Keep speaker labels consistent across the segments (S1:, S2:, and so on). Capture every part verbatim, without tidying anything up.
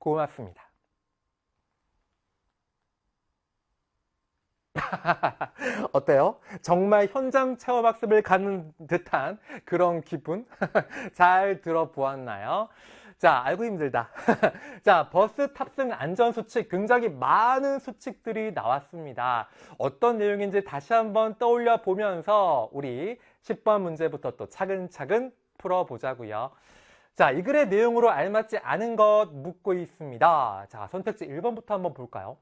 S1: 고맙습니다. 어때요? 정말 현장 체험학습을 가는 듯한 그런 기분? 잘 들어보았나요? 자, 알고 힘들다. 자, 버스 탑승 안전수칙, 굉장히 많은 수칙들이 나왔습니다. 어떤 내용인지 다시 한번 떠올려 보면서 우리 십 번 문제부터 또 차근차근 풀어보자고요. 자, 이 글의 내용으로 알맞지 않은 것 묻고 있습니다. 자, 선택지 일 번부터 한번 볼까요?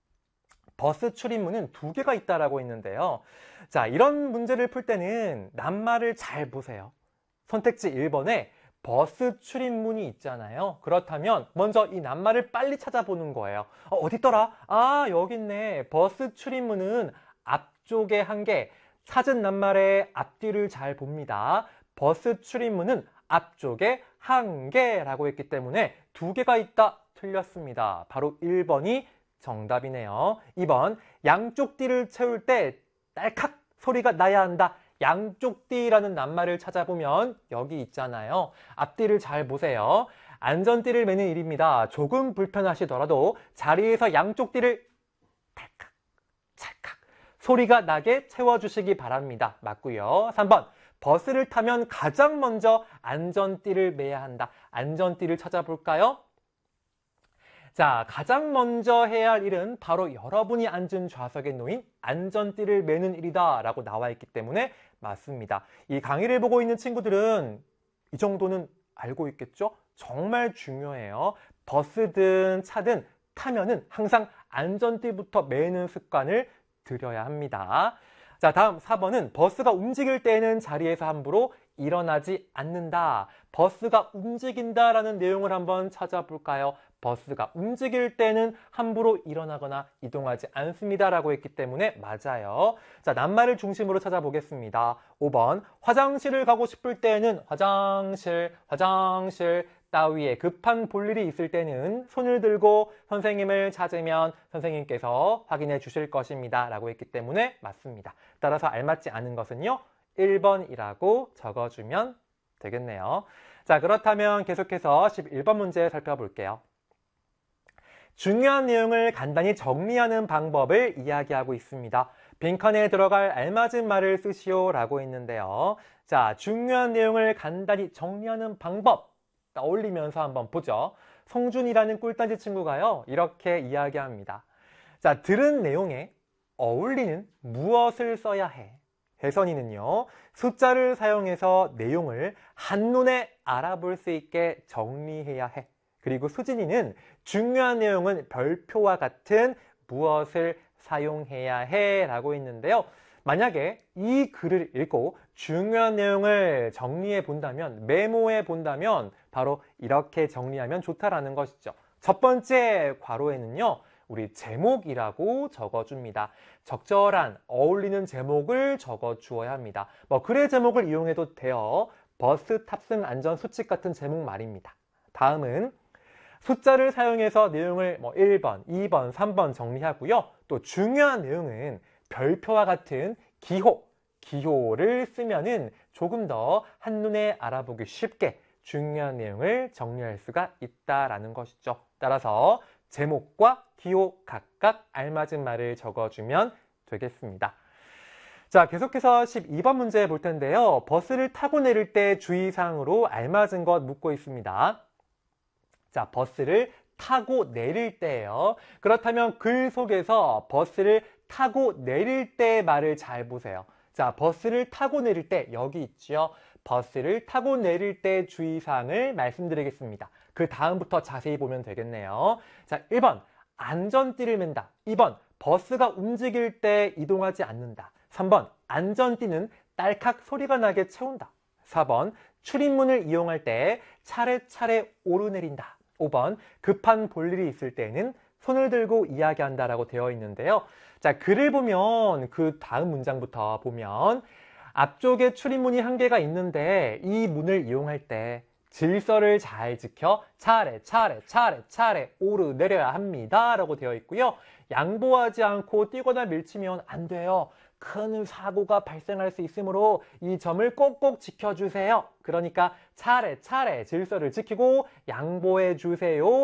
S1: 버스 출입문은 두 개가 있다라고 했는데요. 자, 이런 문제를 풀 때는 낱말을 잘 보세요. 선택지 일 번에 버스 출입문이 있잖아요. 그렇다면 먼저 이 낱말을 빨리 찾아보는 거예요. 어, 어디 있더라? 아, 여기 있네. 버스 출입문은 앞쪽에 한 개. 찾은 낱말의 앞뒤를 잘 봅니다. 버스 출입문은 앞쪽에 한 개라고 했기 때문에 두 개가 있다. 틀렸습니다. 바로 일 번이 정답이네요. 이 번, 양쪽 띠를 채울 때 딸칵 소리가 나야 한다. 양쪽 띠라는 낱말을 찾아보면 여기 있잖아요. 앞뒤를 잘 보세요. 안전띠를 매는 일입니다. 조금 불편하시더라도 자리에서 양쪽 띠를 탈칵, 찰칵 소리가 나게 채워주시기 바랍니다. 맞고요. 삼 번, 버스를 타면 가장 먼저 안전띠를 매야 한다. 안전띠를 찾아볼까요? 자, 가장 먼저 해야 할 일은 바로 여러분이 앉은 좌석에 놓인 안전띠를 매는 일이다 라고 나와 있기 때문에 맞습니다. 이 강의를 보고 있는 친구들은 이 정도는 알고 있겠죠? 정말 중요해요. 버스든 차든 타면은 항상 안전띠부터 매는 습관을 들여야 합니다. 자, 다음 사 번은 버스가 움직일 때에는 자리에서 함부로 일어나지 않는다. 버스가 움직인다라는 내용을 한번 찾아볼까요? 버스가 움직일 때는 함부로 일어나거나 이동하지 않습니다라고 했기 때문에 맞아요. 자, 낱말을 중심으로 찾아보겠습니다. 오 번, 화장실을 가고 싶을 때는 화장실, 화장실 따위에 급한 볼일이 있을 때는 손을 들고 선생님을 찾으면 선생님께서 확인해 주실 것입니다 라고 했기 때문에 맞습니다. 따라서 알맞지 않은 것은요, 일 번이라고 적어주면 되겠네요. 자, 그렇다면 계속해서 십일 번 문제 살펴볼게요. 중요한 내용을 간단히 정리하는 방법을 이야기하고 있습니다. 빈칸에 들어갈 알맞은 말을 쓰시오 라고 했는데요. 자, 중요한 내용을 간단히 정리하는 방법 떠올리면서 한번 보죠. 성준이라는 꿀단지 친구가요, 이렇게 이야기합니다. 자, 들은 내용에 어울리는 무엇을 써야 해? 혜선이는요, 숫자를 사용해서 내용을 한눈에 알아볼 수 있게 정리해야 해. 그리고 수진이는 중요한 내용은 별표와 같은 무엇을 사용해야 해 라고 했는데요. 만약에 이 글을 읽고 중요한 내용을 정리해 본다면, 메모해 본다면 바로 이렇게 정리하면 좋다라는 것이죠. 첫 번째 괄호에는요, 우리 제목이라고 적어줍니다. 적절한 어울리는 제목을 적어주어야 합니다. 뭐 글의 제목을 이용해도 돼요. 버스 탑승 안전 수칙 같은 제목 말입니다. 다음은 숫자를 사용해서 내용을 뭐 일 번, 이 번, 삼 번 정리하고요. 또 중요한 내용은 별표와 같은 기호, 기호를 쓰면은 조금 더 한눈에 알아보기 쉽게 중요한 내용을 정리할 수가 있다라는 것이죠. 따라서 제목과 기호 각각 알맞은 말을 적어주면 되겠습니다. 자, 계속해서 십이 번 문제 볼 텐데요. 버스를 타고 내릴 때 주의사항으로 알맞은 것 묻고 있습니다. 자, 버스를 타고 내릴 때예요. 그렇다면 글 속에서 버스를 타고 내릴 때 말을 잘 보세요. 자, 버스를 타고 내릴 때 여기 있죠. 버스를 타고 내릴 때 주의사항을 말씀드리겠습니다. 그 다음부터 자세히 보면 되겠네요. 자, 일 번 안전띠를 맨다. 이 번 버스가 움직일 때 이동하지 않는다. 삼 번 안전띠는 딸칵 소리가 나게 채운다. 사 번 출입문을 이용할 때 차례차례 오르내린다. 오 번 급한 볼일이 있을 때는 손을 들고 이야기한다라고 되어 있는데요. 자, 글을 보면 그 다음 문장부터 보면 앞쪽에 출입문이 한 개가 있는데 이 문을 이용할 때 질서를 잘 지켜 차례 차례 차례 차례 오르내려야 합니다 라고 되어 있고요. 양보하지 않고 뛰거나 밀치면 안 돼요. 큰 사고가 발생할 수 있으므로 이 점을 꼭꼭 지켜주세요. 그러니까 차례차례 질서를 지키고 양보해 주세요